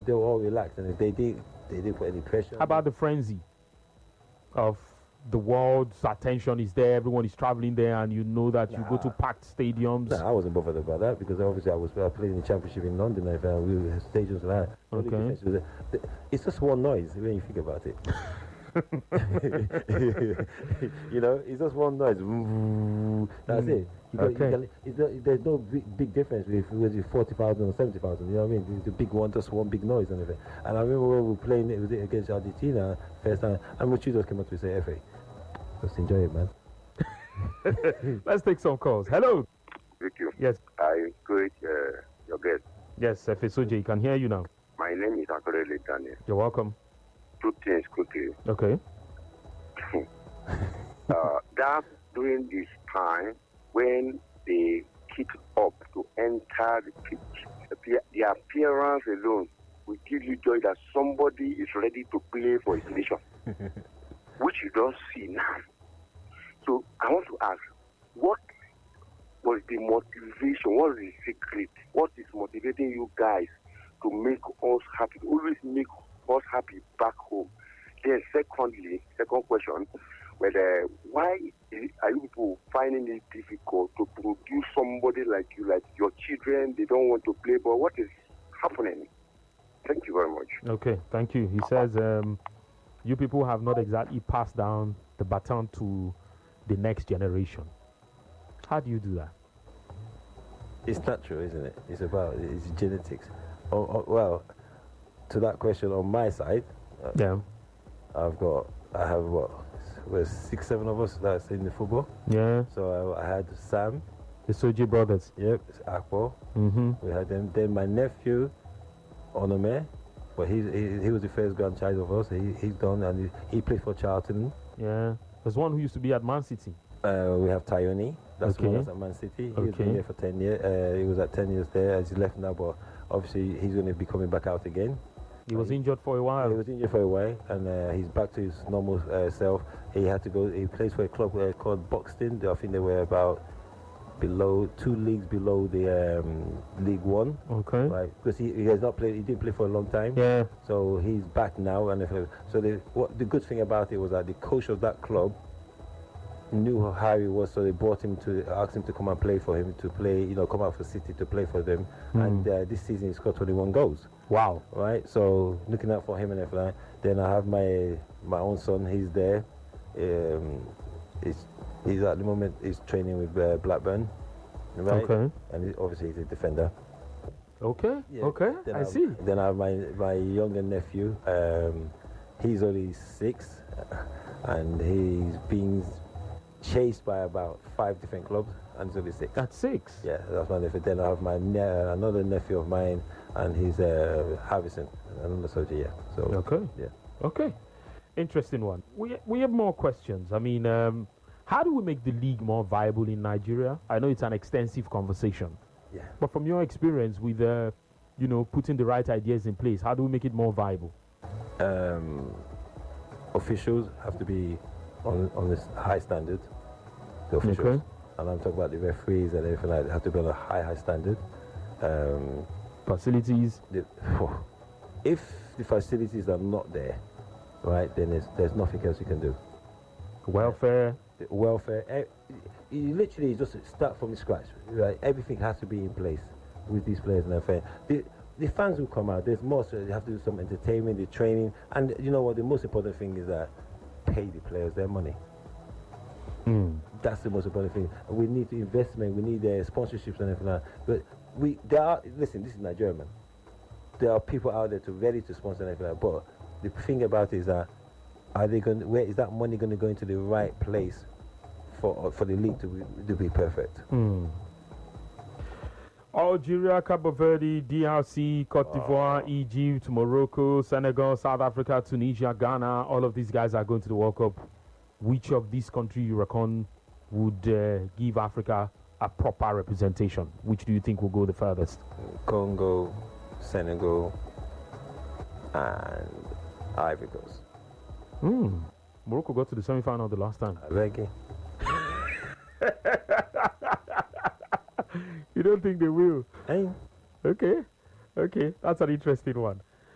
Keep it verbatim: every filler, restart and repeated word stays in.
they were all relaxed, and if they did, they didn't put any pressure. How about the frenzy of the world's attention is there, everyone is traveling there, and you know that nah. you go to packed stadiums? Nah, I wasn't bothered about that because obviously I was uh, playing in the championship in London, and uh, we were stadiums like that. Okay. It's just one noise when you think about it. You know, it's just one noise. That's mm. it. You got, okay. you got, it's not, there's no big, big difference if it was forty thousand or seventy thousand. You know what I mean? The big one, just one big noise and everything. And I remember when we were playing it, was it against Argentina first time, and Muchi just came up to say, F A, just enjoy it, man. Let's take some calls. Hello. Thank you. Yes. I encourage uh, your guest. Yes, F A Soji, can hear you now. My name is Akorele Daniel. You're welcome. Two things quickly. Okay. uh, that during this time when they kick up to enter the pitch, the, the appearance alone will give you joy that somebody is ready to play for his nation, which you don't see now. So I want to ask, what was the motivation? What is the secret? What is motivating you guys to make us happy, always make us happy back home? Then secondly, second question, whether why is, are you people finding it difficult to produce somebody like you, like your children, they don't want to play, but what is happening? Thank you very much. Okay, thank you. He says um, you people have not exactly passed down the baton to the next generation. How do you do that? It's natural, isn't it? It's about, it's genetics. Oh, oh, well, to that question on my side, uh, yeah, I've got, I have what, well, six, seven of us that's in the football. Yeah. So I, I had Sam. The Soji brothers. Yep, it's Akpo. Mm-hmm. We had them. Then my nephew, Onome, but he, he he was the first grandchild of us. He, he's gone and he, he played for Charlton. Yeah. There's one who used to be at Man City. Uh, we have Tayoni. That's okay. the one that's at Man City. He's okay. been there for ten years. Uh, he was at ten years there as he left now, but obviously he's going to be coming back out again. He was injured for a while. He was injured for a while, and uh, he's back to his normal uh, self. He had to go. He plays for a club uh, called Buxton. I think they were about below two leagues below the um, League One. Okay. Right, because he, he has not played. He didn't play for a long time. Yeah. So he's back now, and if, so the what the good thing about it was that the coach of that club knew how he was, so they brought him to ask him to come and play for him to play. You know, come out for City to play for them. Mm. And uh, this season he scored twenty-one goals. Wow. Right. So looking out for him and everything. Then I have my my own son. He's there. Um, he's he's at the moment he's training with uh, Blackburn. Right. Okay. And he, obviously he's a defender. Okay. Yeah. Okay. Then I have, see. Then I have my my younger nephew. Um, he's only six, and he's been chased by about five different clubs, and he's only six. That's six. Yeah, that's my nephew. Then I have my ne- another nephew of mine, and he's uh, Harrison, another soldier. Yeah. So. Okay. Yeah. Okay. Interesting one. We we have more questions. I mean, um, how do we make the league more viable in Nigeria? I know it's an extensive conversation. Yeah. But from your experience with, uh, you know, putting the right ideas in place, how do we make it more viable? Um, officials have to be on on this high standard. The officials, okay. And I'm talking about the referees and everything like that. Have to be on a high high standard. Um, facilities. The, if the facilities are not there, right, then there's there's nothing else you can do. Welfare. The welfare. Eh, you literally just start from scratch. Right, everything has to be in place with these players and everything. The, the fans will come out. There's more. So you have to do some entertainment, the training, and you know what? The most important thing is that pay the players their money. Mm. That's the most important thing. We need investment. We need uh, sponsorships and everything. Like that. But we there are. Listen, this is Nigeria, man. There are people out there to ready to sponsor and everything. Like that. But the thing about it is that are they going? Where is that money going to go into the right place for for the league to be, to be perfect? Mm. Algeria, Cabo Verde, D R C, Cote d'Ivoire, oh. Egypt, Morocco, Senegal, South Africa, Tunisia, Ghana, all of these guys are going to the World Cup. Which of these countries you reckon would uh, give Africa a proper representation? Which do you think will go the furthest? Congo, Senegal, and Ivory Coast. Mm. Morocco got to the semi-final the last time. Reggae. You don't think they will? Hey. Okay, okay, that's an interesting one.